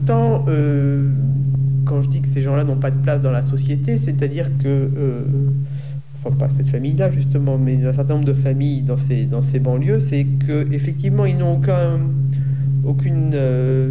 Tant, quand je dis que ces gens-là n'ont pas de place dans la société, c'est-à-dire que, enfin pas cette famille-là justement, mais un certain nombre de familles dans ces banlieues, c'est que effectivement ils n'ont aucune